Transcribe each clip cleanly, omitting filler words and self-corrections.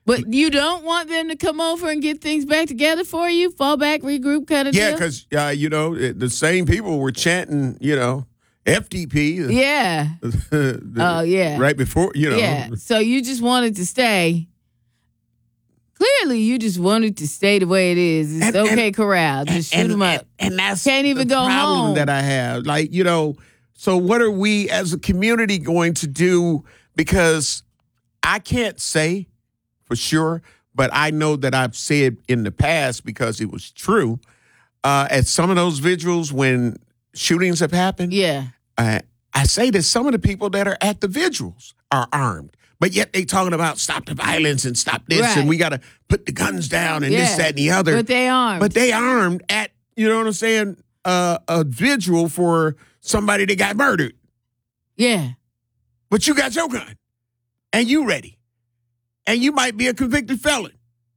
But you don't want them to come over and get things back together for you? Fall back, regroup kind of deal? Yeah, because, the same people were chanting, FDP. Yeah. Oh, yeah. Right before, Yeah. So you just wanted to stay. Clearly, you just wanted to stay the way it is. It's okay, corral. Just shoot them up. And that's Can't even the go problem home. that I have. Like, so what are we as a community going to do? Because I can't say for sure, but I know that I've said in the past because it was true. At some of those vigils when shootings have happened, Yeah. I say that some of the people that are at the vigils are armed. But yet they talking about stop the violence and stop this, Right. and we got to put the guns down and this, that, and the other. But they armed. But they armed at, you know what I'm saying, a vigil for somebody that got murdered. Yeah. But you got your gun, and you ready. And you might be a convicted felon.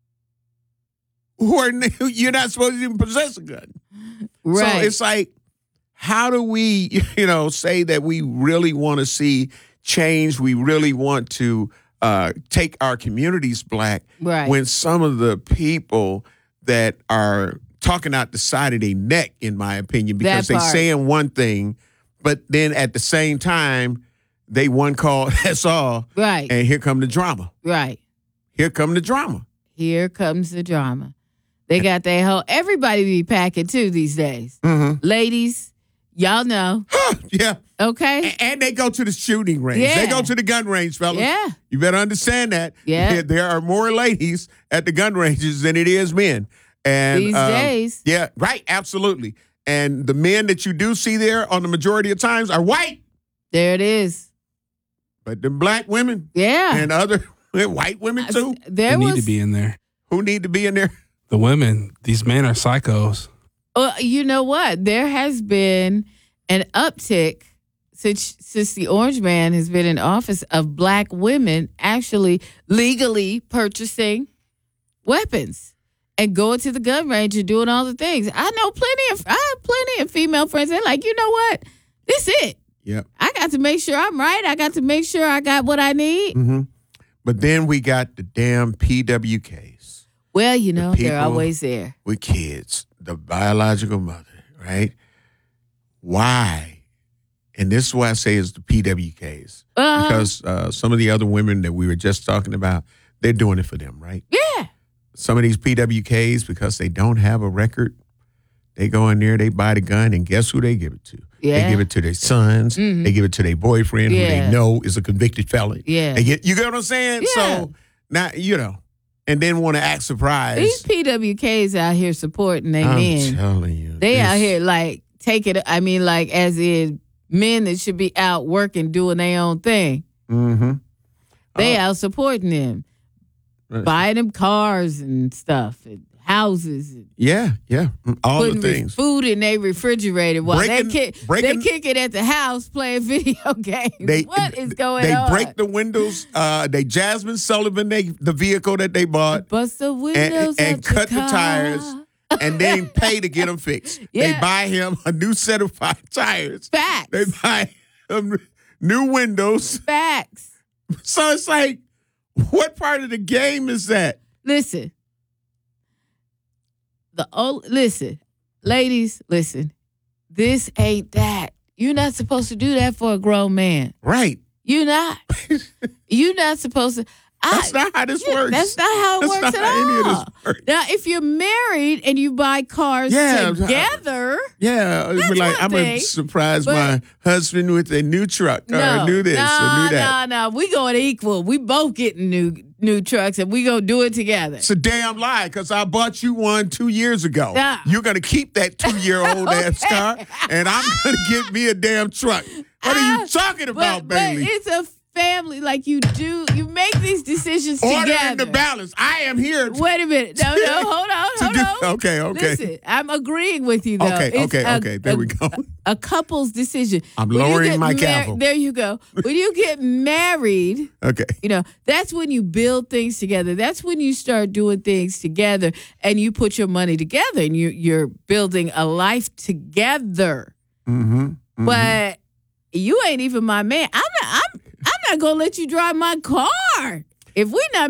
You're not supposed to even possess a gun. Right. So it's like, how do we, say that we really want to see change? We really want to take our communities black Right. when some of the people that are talking out the side of their neck, in my opinion, because That they're part. saying one thing, but then at the same time, they one call, that's all. Right. And here come the drama. Right. Here come the drama. Here comes the drama. They got their whole, everybody be packing too these days. Mm-hmm. Ladies, y'all know. Yeah. Okay? And they go to the shooting range. Yeah. They go to the gun range, fellas. Yeah. You better understand that. Yeah. There are more ladies at the gun ranges than it is men. And These days. Yeah, right, absolutely. And the men that you do see there on the majority of times are white. There it is. But the black women Yeah. and other white women too. There They need was, to be in there. Who need to be in there? The women, these men are psychos. you know what? There has been an uptick since the Orange Man has been in office of black women actually legally purchasing weapons and going to the gun range and doing all the things. I have plenty of female friends. They're like, you know what? This it. Yep. I got to make sure I'm right. I got to make sure I got what I need. Mm-hmm. But then we got the damn PWKs. Well, they're people always there. with kids, the biological mother, right? Why? And this is why I say it's the PWKs. Because some of the other women that we were just talking about, they're doing it for them, right? Yeah. Some of these PWKs, because they don't have a record, they go in there, they buy the gun, and guess who they give it to? Yeah. They give it to their sons. Mhm. They give it to their boyfriend, who Yeah. they know is a convicted felon. Yeah. You get what I'm saying? Yeah. So, now, and then want to act surprised. These PWKs out here supporting their men. I'm telling you. They out here like as in men that should be out working, doing their own thing. Mm-hmm. They out supporting them, buying them cars and stuff, and houses, and Yeah. All the putting things. food in their refrigerator while they breaking- kick it at the house playing video games. What is going They on? break the windows. They Jasmine Sullivan, the vehicle that they bought, Bust the windows and out your cut the car. tires, and then pay to get them fixed. Yeah. They buy him a new set of tires. Facts. They buy him new windows. Facts. So it's like, what part of the game is that? Listen. Ladies, listen. This ain't that. You're not supposed to do that for a grown man. Right. You're not. You're not supposed to. That's not how this works. That's not how it That's works not at how any of all. this works. Now, if you're married and you buy cars Yeah, together, Yeah, That's like one I'm thing, gonna surprise but- my husband with a new truck or new this or new that. No. We going equal. We both getting new trucks and we gonna do it together. It's a damn lie because I bought you one 2 years ago. Yeah. You're gonna keep that 2-year-old ass car, and I'm gonna get me a damn truck. What are you talking about, but Bailey? it's a family. Like you make these decisions Order together. in the balance. I am here. Wait a minute. No, hold on. Okay. Listen, I'm agreeing with you, though. It's Okay. There we go. A couple's decision. I'm When you lowering get my gavel. There you go. When you get married, Okay. that's when you build things together. That's when you start doing things together and you put your money together and you're building a life together. Mm-hmm. But you ain't even my man. I'm not gonna let you drive my car if we not